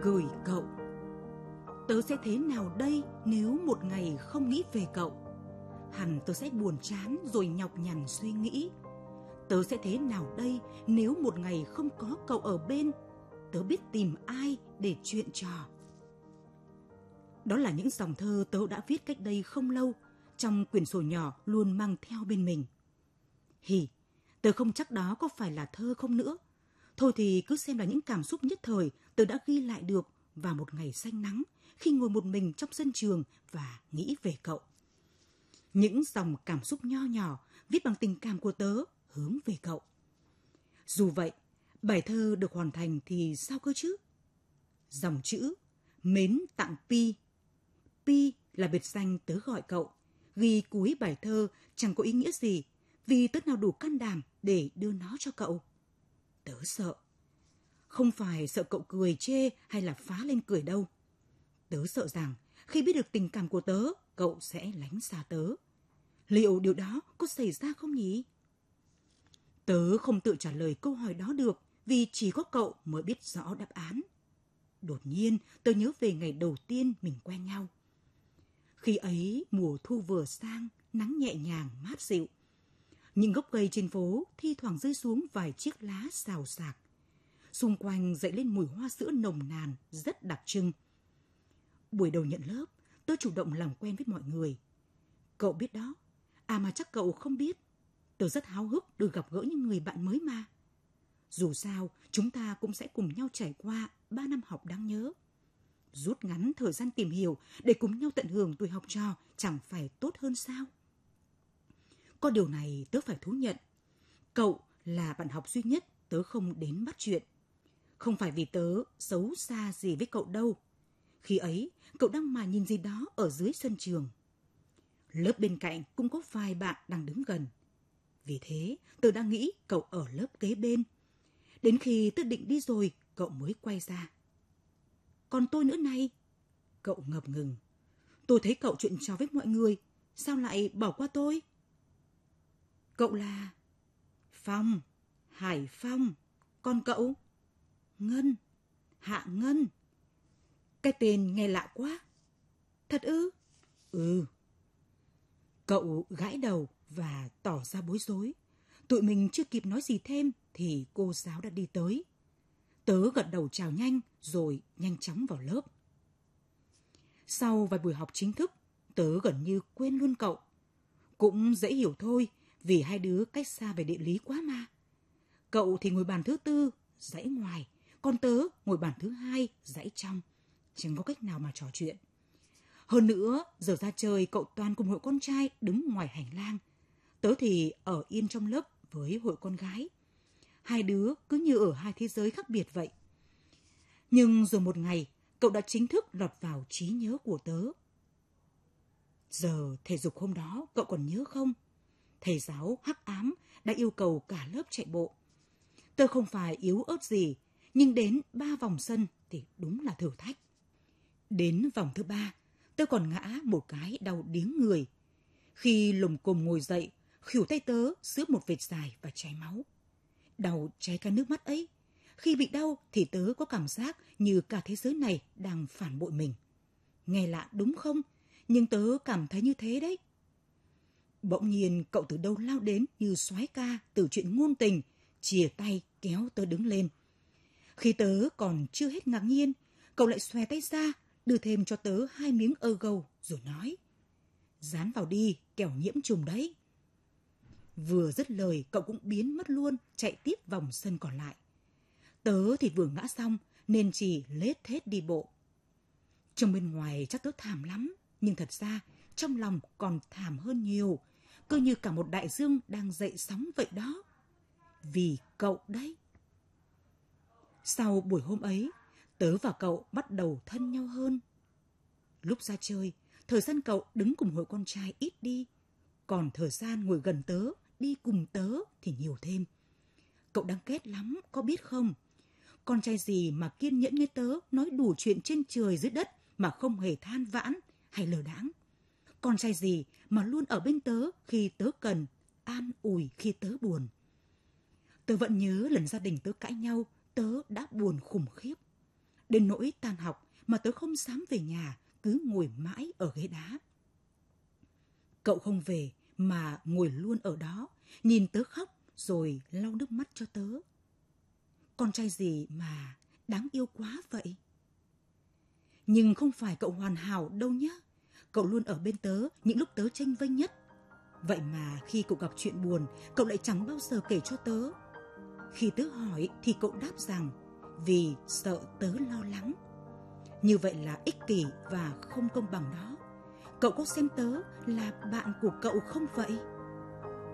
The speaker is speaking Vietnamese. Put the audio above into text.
Gửi cậu. Tớ sẽ thế nào đây nếu một ngày không nghĩ về cậu? Hẳn tớ sẽ buồn chán rồi nhọc nhằn suy nghĩ. Tớ sẽ thế nào đây nếu một ngày không có cậu ở bên? Tớ biết tìm ai để chuyện trò. Đó là những dòng thơ tớ đã viết cách đây không lâu, trong quyển sổ nhỏ luôn mang theo bên mình. Tớ không chắc đó có phải là thơ không nữa. Thôi thì cứ xem là những cảm xúc nhất thời tớ đã ghi lại được vào một ngày xanh nắng khi ngồi một mình trong sân trường và nghĩ về cậu. Những dòng cảm xúc nho nhỏ viết bằng tình cảm của tớ hướng về cậu. Dù vậy, bài thơ được hoàn thành thì sao cơ chứ? Dòng chữ mến tặng Pi. Pi là biệt danh tớ gọi cậu. Ghi cuối bài thơ chẳng có ý nghĩa gì vì tớ nào đủ can đảm để đưa nó cho cậu. Tớ sợ. Không phải sợ cậu cười chê hay là phá lên cười đâu. Tớ sợ rằng khi biết được tình cảm của tớ, cậu sẽ lánh xa tớ. Liệu điều đó có xảy ra không nhỉ? Tớ không tự trả lời câu hỏi đó được vì chỉ có cậu mới biết rõ đáp án. Đột nhiên, tớ nhớ về ngày đầu tiên mình quen nhau. Khi ấy, mùa thu vừa sang, nắng nhẹ nhàng, mát dịu. Những gốc cây trên phố thi thoảng rơi xuống vài chiếc lá xào xạc. Xung quanh dậy lên mùi hoa sữa nồng nàn, rất đặc trưng. Buổi đầu nhận lớp, tôi chủ động làm quen với mọi người. Cậu biết đó. À mà chắc cậu không biết. Tôi rất háo hức được gặp gỡ những người bạn mới mà. Dù sao, chúng ta cũng sẽ cùng nhau trải qua 3 năm học đáng nhớ. Rút ngắn thời gian tìm hiểu để cùng nhau tận hưởng tuổi học trò chẳng phải tốt hơn sao? Có điều này tớ phải thú nhận. Cậu là bạn học duy nhất tớ không đến bắt chuyện. Không phải vì tớ xấu xa gì với cậu đâu. Khi ấy, cậu đang mải nhìn gì đó ở dưới sân trường. Lớp bên cạnh cũng có vài bạn đang đứng gần. Vì thế, tớ đã nghĩ cậu ở lớp kế bên. Đến khi tớ định đi rồi, cậu mới quay ra. Còn tôi nữa này. Cậu ngập ngừng. Tôi thấy cậu chuyện trò với mọi người. Sao lại bỏ qua tôi? Cậu là... Phong. Hải Phong. Còn cậu? Ngân. Hạ Ngân. Cái tên nghe lạ quá. Thật ư? Ừ. Cậu gãi đầu và tỏ ra bối rối. Tụi mình chưa kịp nói gì thêm thì cô giáo đã đi tới. Tớ gật đầu chào nhanh rồi nhanh chóng vào lớp. Sau vài buổi học chính thức, tớ gần như quên luôn cậu. Cũng dễ hiểu thôi vì hai đứa cách xa về địa lý quá mà. Cậu thì ngồi bàn thứ tư, dãy ngoài, còn tớ ngồi bàn thứ hai, dãy trong. Chẳng có cách nào mà trò chuyện. Hơn nữa, giờ ra chơi cậu toàn cùng hội con trai đứng ngoài hành lang. Tớ thì ở yên trong lớp với hội con gái. Hai đứa cứ như ở hai thế giới khác biệt vậy. Nhưng rồi một ngày, cậu đã chính thức lọt vào trí nhớ của tớ. Giờ thể dục hôm đó cậu còn nhớ không? Thầy giáo hắc ám đã yêu cầu cả lớp chạy bộ. Tớ không phải yếu ớt gì, nhưng đến 3 vòng sân thì đúng là thử thách. Đến vòng thứ 3, tớ còn ngã một cái đau điếng người. Khi lồm cồm ngồi dậy, khuỷu tay tớ xước một vệt dài và chảy máu. Đau cháy cả nước mắt ấy. Khi bị đau thì tớ có cảm giác như cả thế giới này đang phản bội mình. Nghe lạ đúng không? Nhưng tớ cảm thấy như thế đấy. Bỗng nhiên cậu từ đâu lao đến như soái ca từ chuyện ngôn tình, chìa tay kéo tớ đứng lên. Khi tớ còn chưa hết ngạc nhiên, cậu lại xòe tay ra, đưa thêm cho tớ 2 miếng gầu rồi nói: Dán vào đi, kẻo nhiễm trùng đấy. Vừa dứt lời cậu cũng biến mất luôn, chạy tiếp vòng sân còn lại. Tớ thì vừa ngã xong nên chỉ lết thết đi bộ. Trong bên ngoài chắc tớ thảm lắm, nhưng thật ra trong lòng còn thảm hơn nhiều, cứ như cả một đại dương đang dậy sóng vậy đó. Vì cậu đấy. Sau buổi hôm ấy, tớ và cậu bắt đầu thân nhau hơn. Lúc ra chơi, thời gian cậu đứng cùng hội con trai ít đi, còn thời gian ngồi gần tớ, đi cùng tớ thì nhiều thêm. Cậu đáng ghét lắm, có biết không? Con trai gì mà kiên nhẫn như tớ nói đủ chuyện trên trời dưới đất mà không hề than vãn hay lờ đãng. Con trai gì mà luôn ở bên tớ khi tớ cần, an ủi khi tớ buồn. Tớ vẫn nhớ lần gia đình tớ cãi nhau, tớ đã buồn khủng khiếp. Đến nỗi tan học mà tớ không dám về nhà, cứ ngồi mãi ở ghế đá. Cậu không về mà ngồi luôn ở đó, nhìn tớ khóc rồi lau nước mắt cho tớ. Con trai gì mà đáng yêu quá vậy? Nhưng không phải cậu hoàn hảo đâu nhá. Cậu luôn ở bên tớ những lúc tớ chênh vênh nhất. Vậy mà khi cậu gặp chuyện buồn, cậu lại chẳng bao giờ kể cho tớ. Khi tớ hỏi thì cậu đáp rằng vì sợ tớ lo lắng. Như vậy là ích kỷ và không công bằng đó. Cậu có xem tớ là bạn của cậu không vậy?